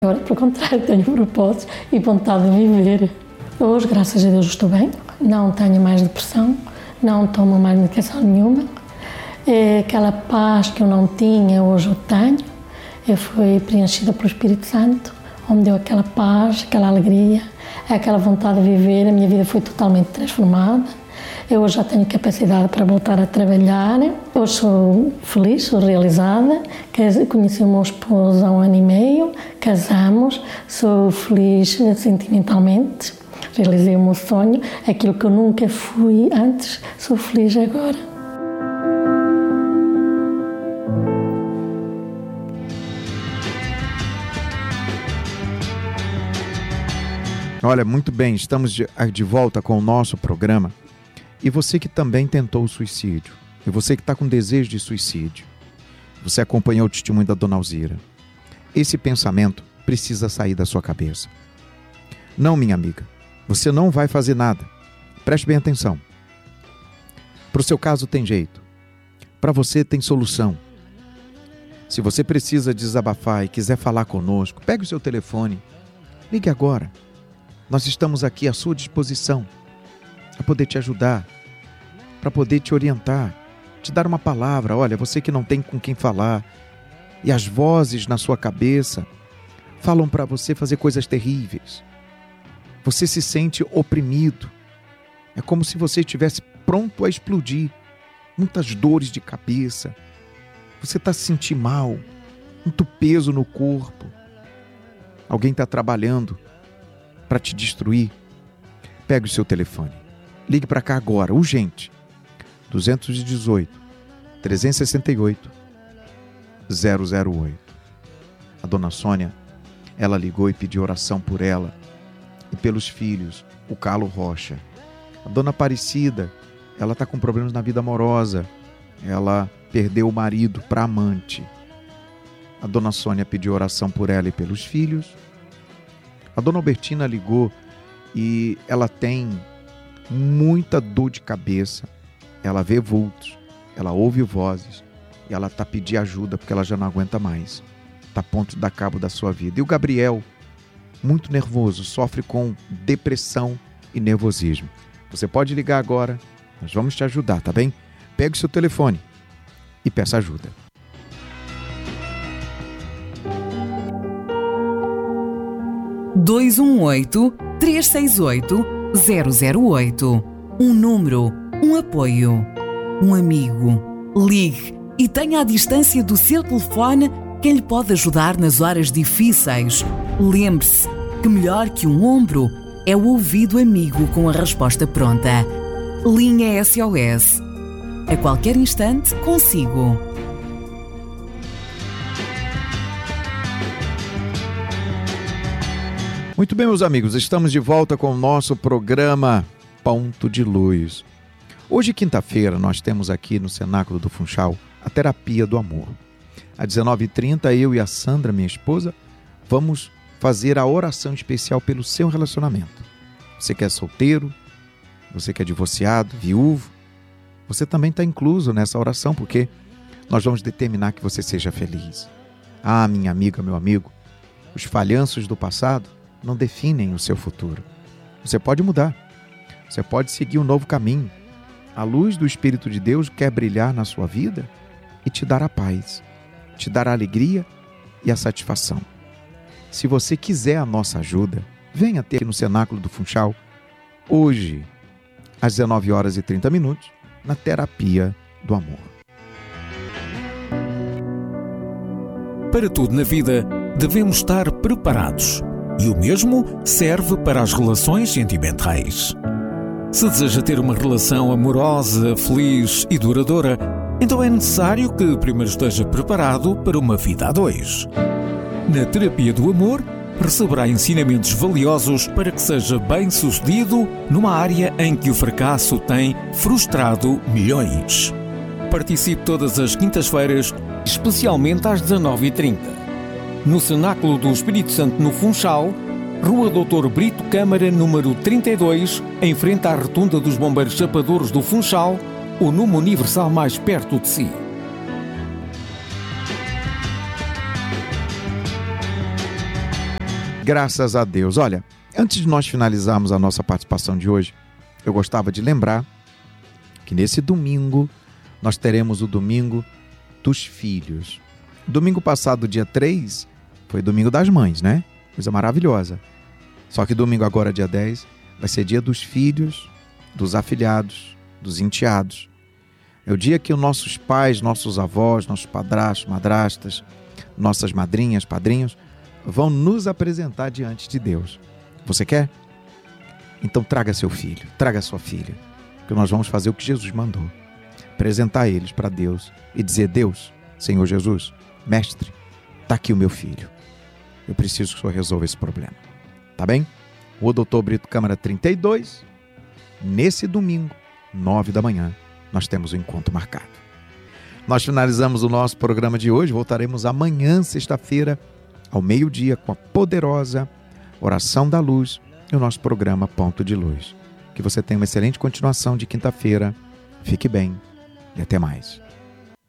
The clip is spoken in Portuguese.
Agora, pelo contrário, tenho propósitos e vontade de viver. Hoje, graças a Deus, estou bem. Não tenho mais depressão, não tomo mais medicação nenhuma. Aquela paz que eu não tinha, hoje eu tenho. Eu fui preenchida pelo Espírito Santo, onde deu aquela paz, aquela alegria, aquela vontade de viver. A minha vida foi totalmente transformada. Eu hoje já tenho capacidade para voltar a trabalhar. Hoje sou feliz, sou realizada. Conheci o meu esposo há 1 ano e meio, casamos, sou feliz sentimentalmente. Realizei o meu sonho, aquilo que eu nunca fui antes, sou feliz agora. Olha, muito bem, estamos de volta com o nosso programa. E você que também tentou o suicídio, e você que está com desejo de suicídio, você acompanhou o testemunho da Dona Alzira. Esse pensamento precisa sair da sua cabeça. Não, minha amiga, você não vai fazer nada. Preste bem atenção. Para o seu caso tem jeito. Para você tem solução. Se você precisa desabafar e quiser falar conosco, pegue o seu telefone, ligue agora. Nós estamos aqui à sua disposição para poder te ajudar, para poder te orientar, te dar uma palavra. Olha, você que não tem com quem falar e as vozes na sua cabeça falam para você fazer coisas terríveis. Você se sente oprimido. É como se você estivesse pronto a explodir. Muitas dores de cabeça. Você está se sentindo mal, muito peso no corpo. Alguém está trabalhando para te destruir. Pegue o seu telefone. Ligue para cá agora, urgente. 218 368 008. A dona Sônia, ela ligou e pediu oração por ela e pelos filhos, o Carlos Rocha. A dona Aparecida, ela está com problemas na vida amorosa. Ela perdeu o marido para amante. A dona Sônia pediu oração por ela e pelos filhos. A dona Albertina ligou e ela tem muita dor de cabeça, ela vê vultos, ela ouve vozes e ela está pedindo ajuda porque ela já não aguenta mais, está a ponto de dar cabo da sua vida. E o Gabriel, muito nervoso, sofre com depressão e nervosismo. Você pode ligar agora, nós vamos te ajudar, tá bem? Pegue o seu telefone e peça ajuda. (218-368-008). Um número, um apoio, um amigo. Ligue e tenha à distância do seu telefone quem lhe pode ajudar nas horas difíceis. Lembre-se que melhor que um ombro é o ouvido amigo com a resposta pronta. Linha SOS. A qualquer instante consigo. Muito bem, meus amigos, estamos de volta com o nosso programa Ponto de Luz. Hoje, quinta-feira, nós temos aqui no Cenáculo do Funchal a Terapia do Amor. Às 19h30, eu e a Sandra, minha esposa, vamos fazer a oração especial pelo seu relacionamento. Você que é solteiro, você que é divorciado, viúvo, você também está incluso nessa oração, porque nós vamos determinar que você seja feliz. Ah, minha amiga, meu amigo, os falhanços do passado não definem o seu futuro. Você pode mudar. Você pode seguir um novo caminho. A luz do Espírito de Deus quer brilhar na sua vida e te dar a paz, te dar a alegria e a satisfação. Se você quiser a nossa ajuda, venha ter aqui no Cenáculo do Funchal, hoje, às 19h30, na Terapia do Amor. Para tudo na vida, devemos estar preparados. E o mesmo serve para as relações sentimentais. Se deseja ter uma relação amorosa, feliz e duradoura, então é necessário que primeiro esteja preparado para uma vida a dois. Na Terapia do Amor, receberá ensinamentos valiosos para que seja bem-sucedido numa área em que o fracasso tem frustrado milhões. Participe todas as quintas-feiras, especialmente às 19h30. No Cenáculo do Espírito Santo, no Funchal, Rua Doutor Brito Câmara, número 32, em frente à Rotunda dos Bombeiros Chapadores do Funchal, o número universal mais perto de si. Graças a Deus. Olha, antes de nós finalizarmos a nossa participação de hoje, eu gostava de lembrar que nesse domingo nós teremos o Domingo dos Filhos. Domingo passado, dia 3, foi Domingo das Mães, né? Coisa maravilhosa. Só que domingo agora, dia 10, vai ser dia dos filhos, dos afilhados, dos enteados. É o dia que os nossos pais, nossos avós, nossos padrastos, madrastas, nossas madrinhas, padrinhos, vão nos apresentar diante de Deus. Você quer? Então traga seu filho, traga sua filha, que nós vamos fazer o que Jesus mandou. Apresentar eles para Deus e dizer: Deus, Senhor Jesus, Mestre, está aqui o meu filho. Eu preciso que o Senhor resolva esse problema. Tá bem? O Dr. Brito, Câmara 32, nesse domingo, 9 da manhã, nós temos o encontro marcado. Nós finalizamos o nosso programa de hoje. Voltaremos amanhã, sexta-feira, ao meio-dia, com a poderosa Oração da Luz e o nosso programa Ponto de Luz. Que você tenha uma excelente continuação de quinta-feira. Fique bem e até mais.